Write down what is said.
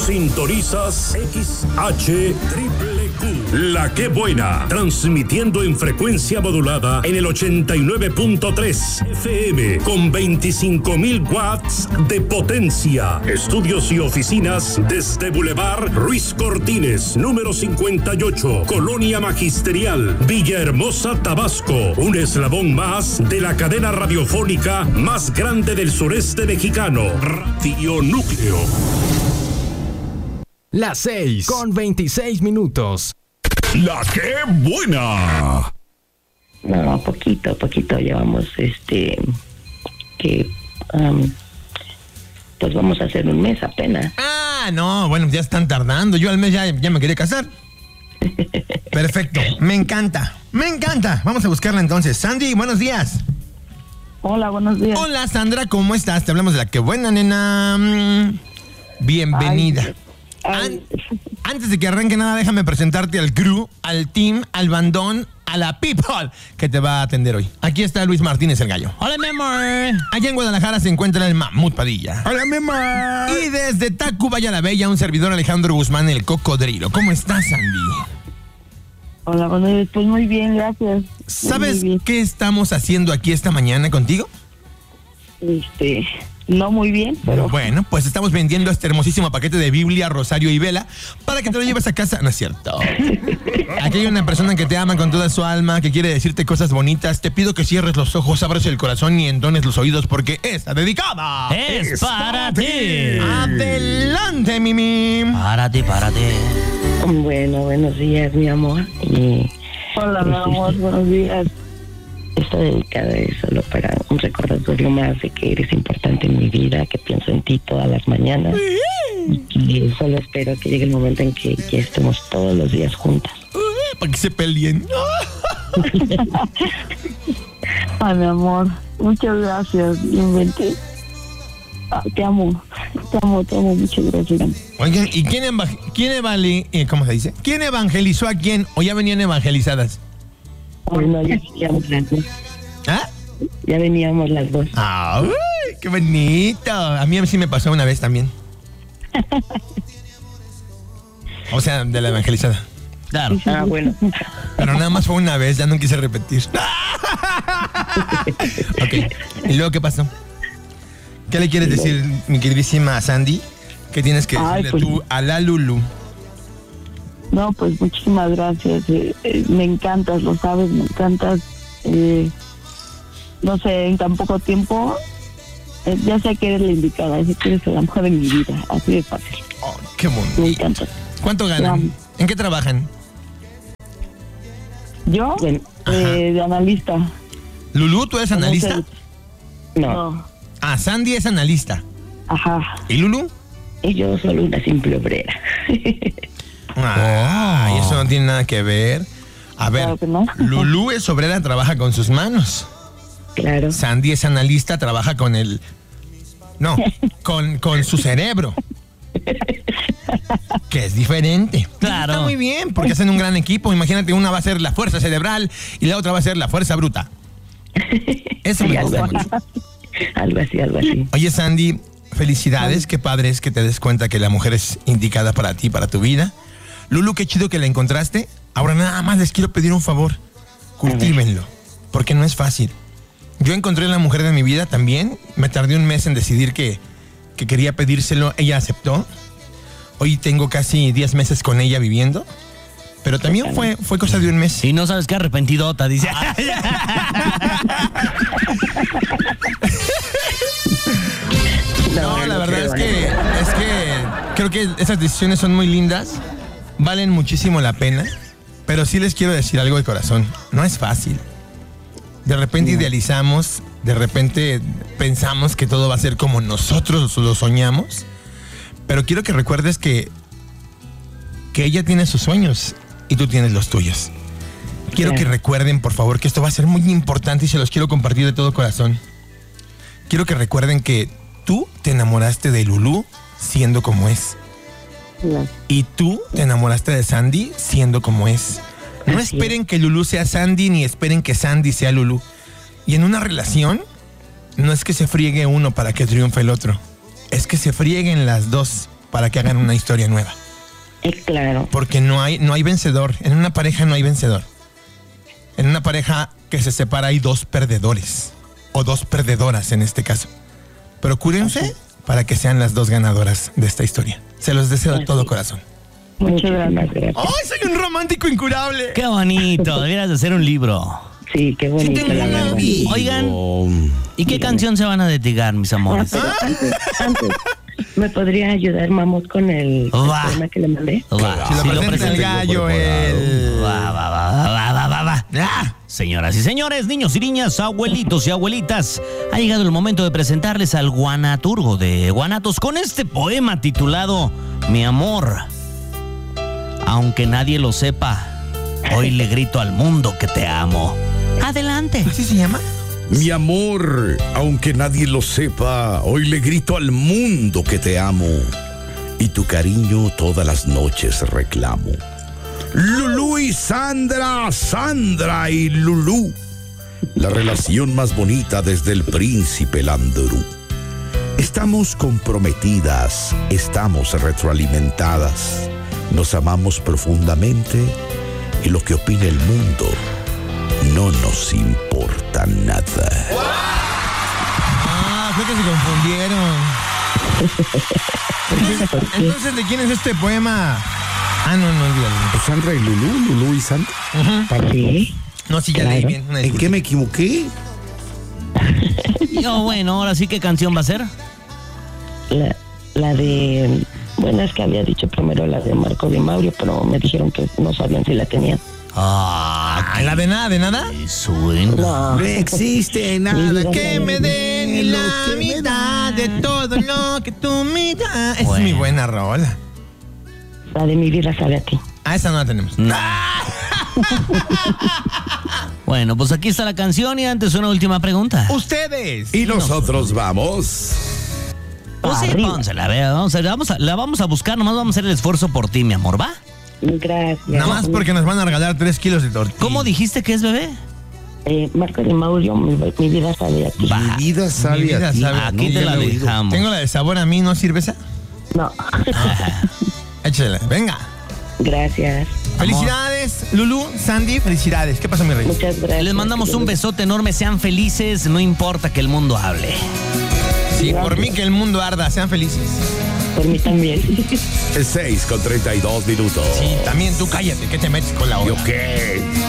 Sintonizas XHQQ, La Que Buena, transmitiendo en frecuencia modulada en el 89.3 FM con 25,000 watts de potencia. Estudios y oficinas desde Boulevard Ruiz Cortines, número 58, Colonia Magisterial, Villahermosa, Tabasco. Un eslabón más de la cadena radiofónica más grande del sureste mexicano, Radio Núcleo. Las 6:26. La Que Buena. No, poquito llevamos pues vamos a hacer un mes apenas. No, bueno, ya están tardando. Yo al mes ya me quería casar. Perfecto, me encanta. Vamos a buscarla entonces. Sandy, buenos días. Hola, buenos días. Hola, Sandra, ¿cómo estás? Te hablamos de La Que Buena, nena. Bienvenida. Antes de que arranque nada, déjame presentarte al crew, al team, al bandón, a la people que te va a atender hoy. Aquí está Luis Martínez, el gallo. Hola, mi amor. Allá en Guadalajara se encuentra el Mamut Padilla. Hola, mi amor. Y desde Tacubaya la Bella, un servidor, Alejandro Guzmán, el cocodrilo. ¿Cómo estás, Sandy? Hola, bueno, pues muy bien, gracias. ¿Sabes bien. qué estamos haciendo aquí esta mañana contigo? No muy bien, pero... Bueno, pues estamos vendiendo este hermosísimo paquete de Biblia, Rosario y Vela para que te lo lleves a casa. No es cierto. Aquí hay una persona que te ama con toda su alma, que quiere decirte cosas bonitas. Te pido que cierres los ojos, abras el corazón y entones los oídos porque está dedicada. Es para ti. Adelante, Mimi. Para ti. Bueno, buenos días, mi amor. Hola, mi amor, buenos días. Está dedicada solo para un recordatorio más de que eres importante en mi vida, que pienso en ti todas las mañanas y que solo espero que llegue el momento en que ya estemos todos los días juntas. Para que se peleen. Ay, mi amor, muchas gracias. Inventé. Te amo, muchas gracias. Oigan, ¿y cómo se dice? ¿Quién evangelizó a quién o ya venían evangelizadas? Bueno, ya veníamos las dos. ¿Ah? Ya veníamos las dos. ¡Ay, qué bonito! A mí sí me pasó una vez también. O sea, de la evangelizada. Claro. Bueno. Pero nada más fue una vez, ya no quise repetir. Ok, ¿y luego qué pasó? ¿Qué le quieres decir, mi queridísima Sandy? ¿Qué tienes que decirle tú a la Lulu? No, pues muchísimas gracias. Me encantas, lo sabes, me encantas. No sé, en tan poco tiempo, ya sé que eres la indicada, sé que eres la mujer de mi vida, así de fácil. Oh, qué bonito. Me encanta. ¿Cuánto ganan? ¿En qué trabajan? ¿Yo? De analista. ¿Lulu, tú eres analista? No. Ah, Sandy es analista. Ajá. ¿Y Lulu? Y yo solo una simple obrera. Y eso no tiene nada que ver. A ver, Claro que no. Lulú es obrera, trabaja con sus manos. Claro. Sandy es analista, trabaja con con su cerebro. Que es diferente. Claro. Está muy bien, porque hacen un gran equipo. Imagínate, una va a ser la fuerza cerebral y la otra va a ser la fuerza bruta. Eso me gusta mucho. Algo así. Oye, Sandy, felicidades. Qué padre es que te des cuenta que la mujer es indicada para ti, para tu vida. Lulu, qué chido que la encontraste. Ahora nada más les quiero pedir un favor. Cultívenlo, porque no es fácil. Yo encontré la mujer de mi vida también. Me tardé un mes en decidir que quería pedírselo. Ella aceptó. Hoy tengo casi 10 meses con ella viviendo. Pero también fue cosa de un mes. Y no sabes qué arrepentidota, dice. No, la verdad es que creo que esas decisiones son muy lindas. Valen muchísimo la pena. Pero sí les quiero decir algo de corazón. No es fácil. De repente idealizamos, de repente pensamos que todo va a ser como nosotros lo soñamos. Pero quiero que recuerdes que ella tiene sus sueños y tú tienes los tuyos. Quiero que recuerden, por favor, que esto va a ser muy importante y se los quiero compartir de todo corazón. Quiero que recuerden que tú te enamoraste de Lulú siendo como es. Y tú te enamoraste de Sandy siendo como es. No esperen que Lulú sea Sandy ni esperen que Sandy sea Lulú. Y en una relación no es que se friegue uno para que triunfe el otro. Es que se frieguen las dos para que hagan una historia nueva. Claro. Porque no hay vencedor. En una pareja no hay vencedor. En una pareja que se separa hay dos perdedores. O dos perdedoras en este caso. Procúrense para que sean las dos ganadoras de esta historia. Se los deseo de todo corazón. Muchas gracias. ¡Ay, soy un romántico incurable! Qué bonito, deberías de hacer un libro. Sí, qué bonito, tengo la una verdad. vida. Oigan, ¿y qué canción se van a dedicar, mis amores? Pero antes, ¿me podría ayudar, Mamos, con el Va. tema que le mandé? Va, Si lo presenta el gallo, Va. ¡Ah! Señoras y señores, niños y niñas, abuelitos y abuelitas, ha llegado el momento de presentarles al Guanaturgo de Guanatos con este poema titulado Mi amor. Aunque nadie lo sepa, hoy le grito al mundo que te amo. Adelante. ¿Así se llama? Mi amor, aunque nadie lo sepa, hoy le grito al mundo que te amo. Y tu cariño todas las noches reclamo. Lulú y Sandra, Sandra y Lulú. La relación más bonita desde el príncipe Landurú. Estamos comprometidas, estamos retroalimentadas. Nos amamos profundamente y lo que opine el mundo no nos importa nada. Ah, fue que se confundieron. Entonces, ¿de quién es este poema? Ah, no, olvídalo. Sandra y Lulú, Lulú y Sandra. Sí. No, sí, ya Claro. leí bien. Una ¿En disculpa. qué me equivoqué? Yo, bueno, ahora sí, ¿qué canción va a ser? La de... Bueno, es que había dicho primero la de Marco Di Mauro, pero me dijeron que no sabían si la tenían. Ah, ¿La de nada, de nada? qué suena. No. No existe nada Que me den ni la mitad de todo lo que tú me das. Es Bueno. muy buena rola. La de Mi vida sabe a ti. Ah, esa no la tenemos. Bueno, pues aquí está la canción y antes una última pregunta. Ustedes. Y nosotros vamos. Pues sí, Arriba. pónsela, vea, la vamos a buscar, nomás vamos a hacer el esfuerzo por ti, mi amor, ¿va? Gracias. Nada más porque nos van a regalar 3 kilos de tortilla. ¿Cómo dijiste que es, bebé? Marco Di Mauro, mi vida sabe a ti. Va. Mi vida sabe Mi vida a ti. sabe a Aquí ti. te la dejamos. Tengo la de sabor a mí, ¿no sirve esa? No. Échela, venga. Gracias. Felicidades, Lulú, Sandy, felicidades. ¿Qué pasó, mi rey? Muchas gracias. Les mandamos un besote enorme, sean felices, no importa que el mundo hable. Sí, por mí que el mundo arda, sean felices. Por mí también. 6:32 minutos. Sí, también tú cállate, que te metes con la ¿Y hora. qué?